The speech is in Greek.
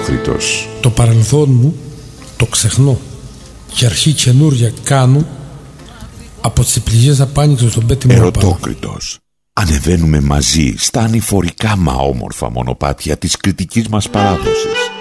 Ερωτόκριτος. Το παρελθόν μου το ξεχνώ και αρχή καινούρια κάνω από τις πληγές απάνοιξες στον πέτη μου. Ερωτόκριτος. Ανεβαίνουμε μαζί στα ανηφορικά μα όμορφα μονοπάτια της κριτικής μας παράδοσης.